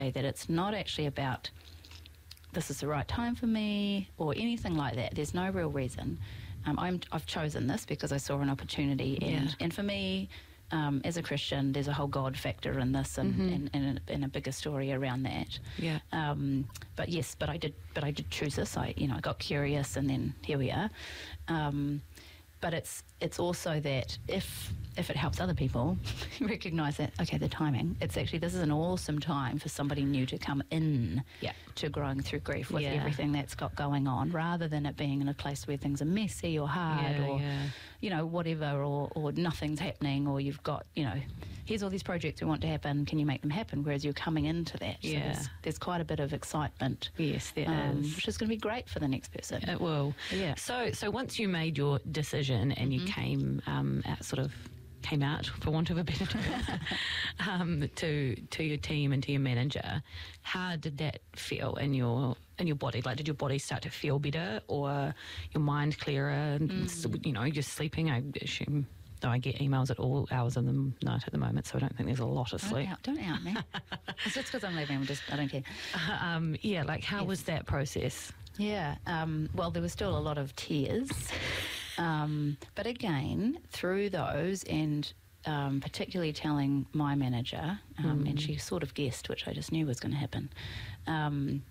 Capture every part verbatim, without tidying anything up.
that it's not actually about this is the right time for me or anything like that. There's no real reason. Um, I'm, I've chosen this because I saw an opportunity, and, Yeah. and for me, um, as a Christian, there's a whole God factor in this, and, Mhm. and, and, a, and a bigger story around that. Yeah. Um, but yes, but I did, but I did choose this. I, you know, I got curious, and then here we are. Um, but it's it's also that if if it helps other people recognise that, okay, the timing, it's actually, this is an awesome time for somebody new to come in Yeah. to growing through grief with Yeah. everything that's got going on, rather than it being in a place where things are messy or hard Yeah, or, yeah. you know, whatever, or, or nothing's happening, or you've got, you know, here's all these projects we want to happen, can you make them happen? Whereas you're coming into that. So Yeah. there's, there's quite a bit of excitement. Yes, there um, is. Which is going to be great for the next person. It will. Yeah. So, so once you made your decision and you came um, out, sort of came out, for want of a better term, um, to to your team and to your manager, how did that feel in your in your body? Like, did your body start to feel better, or your mind clearer? And, you know, just sleeping. I assume. Though I get emails at all hours of the night at the moment, so I don't think there's a lot of Don't sleep. out, don't out me. It's just because I'm leaving. I'm just, I don't care. Um, yeah, like how Yes. was that process? Yeah, um, well, there was still a lot of tears. Um, but again, through those, and um, particularly telling my manager, um, and she sort of guessed, which I just knew was going to happen. Um,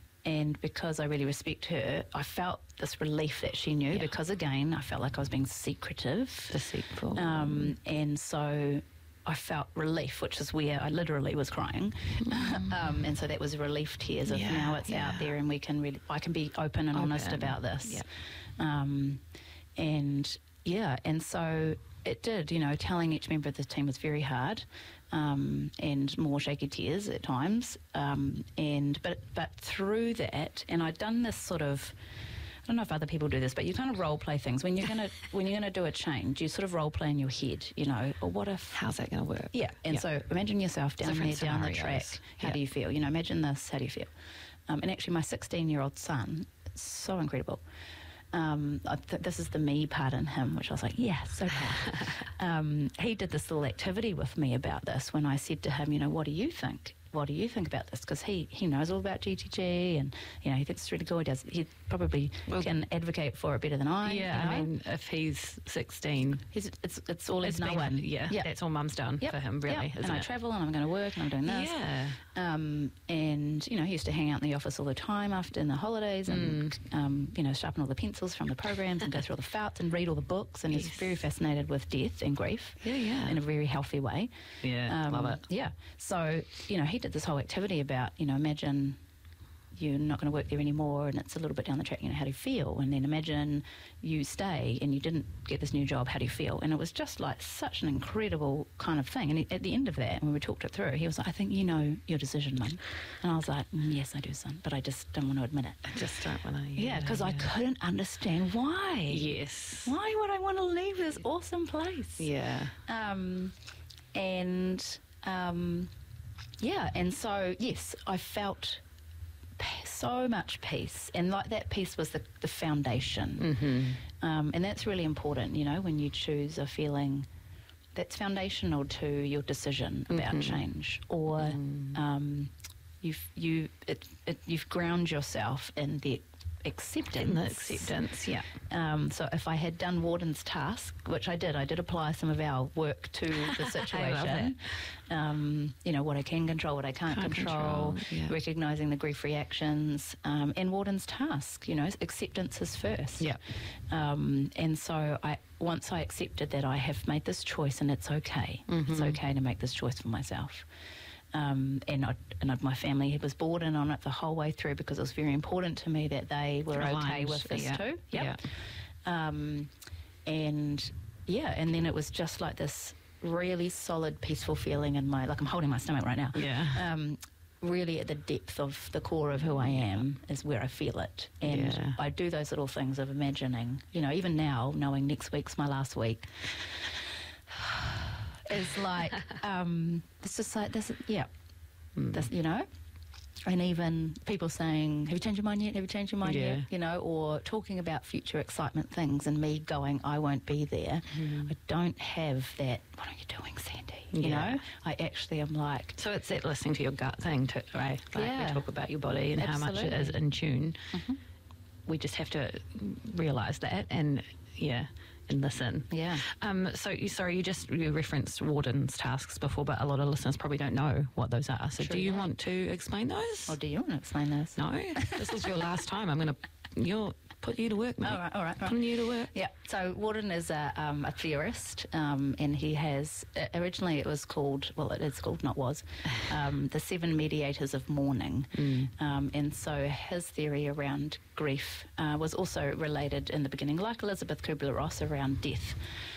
and because I really respect her, I felt this relief that she knew, Yeah. because again, I felt like I was being secretive. Deceitful. Um, and so I felt relief, which is where I literally was crying. um, and so that was relief tears of Yeah, now it's yeah. out there, and we can really, I can be open and honest Open, about this. yeah. Um, and yeah, and so it did, you know, telling each member of the team was very hard, um, and more shaky tears at times. Um, and but but through that, and I'd done this sort of, I don't know if other people do this, but you kind of role play things when you're gonna when you're gonna do a change. You sort of role play in your head, you know, or what if? How's that going to work? Yeah, and Yeah. so imagine yourself down there, Different down the scenarios. track. How Yeah. do you feel? You know, imagine this. How do you feel? Um, and actually, my sixteen-year-old son, so incredible. Um, I th- this is the me part in him, which I was like, yeah, so proud. um, he did this little activity with me about this when I said to him, you know, what do you think? What do you think about this? Because he, he knows all about G T G, and, you know, he thinks it's really cool. He does. He probably Well, can advocate for it better than I. Yeah, you know? I mean, if he's sixteen, He's, it's it's all it's is no been- one. Yeah, yeah. that's all mum's done Yep, for him, really, yep. isn't and I it? travel, and I'm going to work, and I'm doing this. Yeah. Um, and, you know, he used to hang out in the office all the time after in the holidays, and, Mm. um, you know, sharpen all the pencils from the programs and go through all the fouts and read all the books. And he's Yes. very fascinated with death and grief Yeah, yeah. in a very healthy way. Yeah, Um, love it. Yeah. So, you know, he did this whole activity about, you know, imagine you're not going to work there anymore, and it's a little bit down the track, you know, how do you feel? And then imagine you stay and you didn't get this new job, how do you feel? And it was just like such an incredible kind of thing. And he, at the end of that, when we talked it through, he was like, I think you know your decision, Mum. And I was like, mm, yes, I do, son, but I just don't want to admit it. I just don't want to. Yeah, because I couldn't understand why. Yes. Why would I want to leave this awesome place? Yeah. Um, and um, yeah, and so yes, I felt p- so much peace, and like that peace was the, the foundation, Mm-hmm. um, and that's really important. You know, when you choose a feeling that's foundational to your decision about Mhm. change, or Mm. um, you've you it, it, you've ground yourself in the acceptance. In the acceptance, yeah. Um, so if I had done Warden's task, which I did, I did apply some of our work to the situation. Um, you know, what I can control, what I can't, Can't control, control, yeah. recognising the grief reactions, um, and Warden's task, you know, acceptance is first. Yeah. Um, and so I once I accepted that I have made this choice and it's okay. It's Mhm. okay to make this choice for myself. Um, and I, and I, my family was bought in on it the whole way through, because it was very important to me that they were okay Aligned, with this yeah, too. yeah. Um, and yeah, and then it was just like this really solid, peaceful feeling in my, like I'm holding my stomach right now. Yeah. Um, really at the depth of the core of who I am is where I feel it. And Yeah. I do those little things of imagining, you know, even now, knowing next week's my last week, is like, um, it's just like this, yeah, Mm. this, you know, And even people saying, have you changed your mind yet? Have you changed your mind Yeah. yet? You know, or talking about future excitement things and me going, I won't be there. Mm. I don't have that, what are you doing, Sandy? You Yeah. know, I actually am like, So it's that listening to your gut thing, too, right? Like Yeah. we talk about your body and how much it is Absolutely. in tune. Mhm. We just have to realise that and, yeah, and listen. yeah. Um, so, you, sorry, you just you referenced Warden's tasks before, but a lot of listeners probably don't know what those are. So True do you that. want to explain those? Or do you want to explain this? No? This is your last time. I'm going to you'll put you to work, mate. All right, all right, all right. Putting you to work. Yeah, so Warden is a, um, a theorist, um, and he has, uh, originally it was called, well, it is called, not was, um, the Seven Mediators of Mourning. Mm. Um, and so his theory around grief uh, was also related in the beginning, like Elizabeth Kubler-Ross, around death.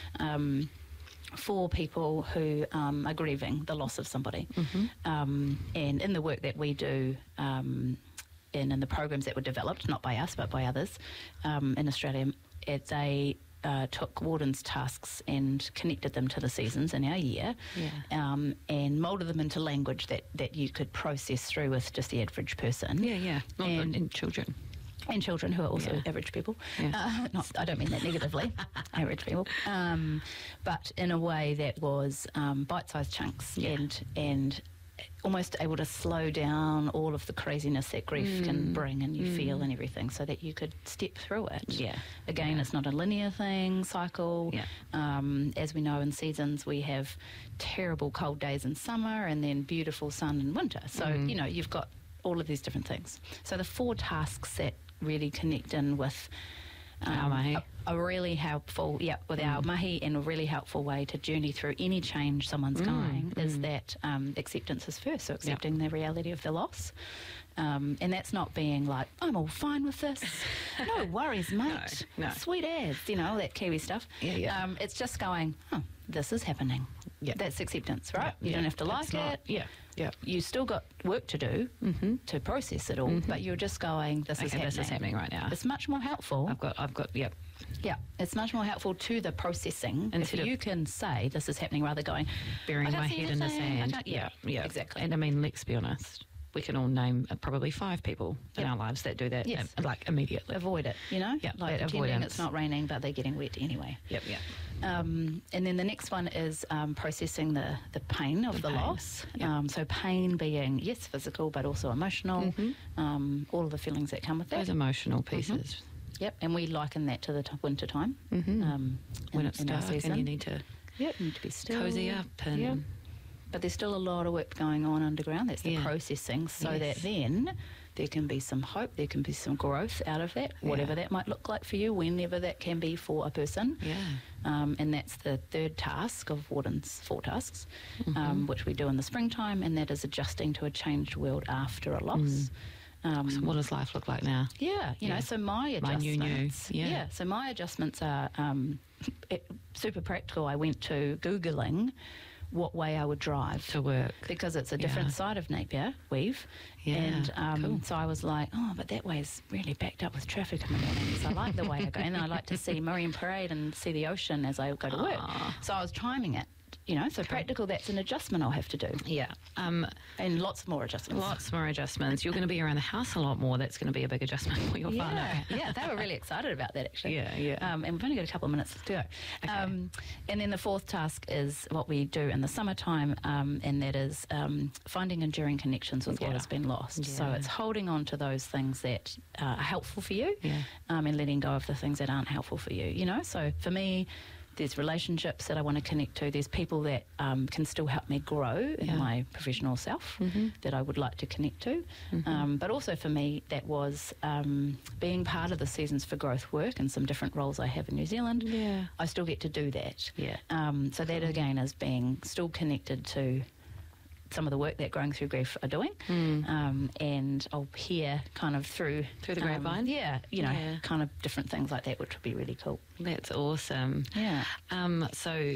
Um, for people who um, are grieving the loss of somebody. Mm-hmm. Um, and in the work that we do, um, and in the programs that were developed, not by us but by others um, in Australia, it, they uh, took Warden's tasks and connected them to the seasons in our year, Yeah. um, and moulded them into language that, that you could process through with just the average person. Yeah, yeah. Not And- in children. And children who are also Yeah. average people. Yeah. Uh, not, I don't mean that negatively, average people. Um, but in a way that was um, bite-sized chunks Yeah. and and almost able to slow down all of the craziness that grief can bring and you feel and everything, so that you could step through it. Yeah. Again, Yeah. it's not a linear thing, cycle. Yeah. Um, as we know in seasons, we have terrible cold days in summer and then beautiful sun in winter. So, Mm. you know, you've got all of these different things. So the four tasks that really connect in with Our mahi. a, a really helpful, yeah, with our mahi, and a really helpful way to journey through any change someone's Mm, going is that um, acceptance is first. So accepting the reality of the loss. Um, and that's not being like, I'm all fine with this. No worries, mate. no. Sweet as, you know, that Kiwi stuff. Yeah, yeah. Um, it's just going, oh, this is happening. Yeah. That's acceptance, right? Yeah, You don't yeah. have to like It's not- it. Yeah, yeah. You still got work to do Mm-hmm. to process it all, but you're just going, this is Okay, happening. this is happening right now. It's much more helpful. I've got, I've got, yep. Yeah, it's much more helpful to the processing Instead if of you can say this is happening rather going Burying I can't my see head in the anything, I sand. can't- yeah, yeah, exactly. And I mean, let's be honest. We can all name uh, probably five people in Yep. our lives that do that, Yes. uh, like immediately. avoid it, you know? Yeah, like that pretending avoidance. it's not raining, but they're getting wet anyway. Yep, yep. Um, and then the next one is um, processing the, the pain of The the, pain, loss. yeah. Um, so pain being, yes, physical, but also emotional, Mhm. um, all of the feelings that come with that. Those emotional pieces. Yep, and we liken that to the t- winter time. Mhm. Um, When in- it's in our dark and season. you need to Yep, you need to be still. cozy up and Yep. But there's still a lot of work going on underground. That's the Yeah. processing, so Yes. that then there can be some hope, there can be some growth out of that, whatever Yeah. that might look like for you, whenever that can be for a person. yeah. Um, and that's the third task of Warden's four tasks, Mm-hmm. um, which we do in the springtime, and that is adjusting to a changed world after a loss. Mm. Um, So what does life look like now? yeah, you Yeah. know, so my My new adjustments. new, yeah. so my adjustments are um, it, super practical. I went to Googling what way I would drive To work. because it's a different Yeah. side of Napier Weave. Yeah, And um, cool. so I was like, oh, but that way is really backed up with traffic in the mornings. I like the way I go. And I like to see Marine Parade and see the ocean as I go to work. Ah. So I was timing it, you know, so practical, that's an adjustment I'll have to do. Yeah. Um, And lots more adjustments. lots more adjustments. You're going to be around the house a lot more. That's going to be a big adjustment for your Yeah, partner. yeah, they were really excited about that actually. Yeah, yeah. Um, and we've only got a couple of minutes to go. Okay. Um, and then the fourth task is what we do in the summertime, um, and that is um, finding enduring connections with Yeah. what has been lost. So Yeah. it's holding on to those things that uh, are helpful for you, Yeah. um, and letting go of the things that aren't helpful for you. You know, so for me, there's relationships that I want to connect to. There's people that um, can still help me grow in Yeah. my professional self Mhm. that I would like to connect to. Mhm. Um, but also for me, that was um, being part of the Seasons for Growth work and some different roles I have in New Zealand. Yeah. I still get to do that. Yeah. Um, so that again is being still connected to some of the work that Growing Through Grief are doing. Mm. Um, and I'll hear kind of through Through the um, grapevine? yeah, you know, Yeah. kind of different things like that, which would be really cool. That's awesome. Yeah. Um, so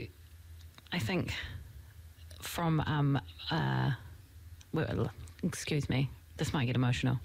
I think from, um, uh, well, excuse me, this might get emotional.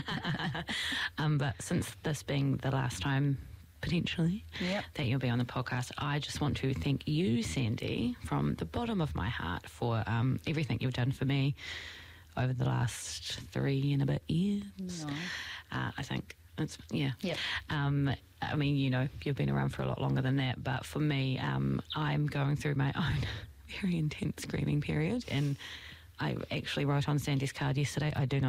um, but since this being the last time, potentially, Yep. that you'll be on the podcast, I just want to thank you, Sandy, from the bottom of my heart for um, everything you've done for me. over the last three and a bit years. No. Uh, I think it's yeah. Yep. Um, I mean, you know, you've been around for a lot longer than that, but for me, um, I'm going through my own very intense grieving period, and I actually wrote on Sandy's card yesterday, I do not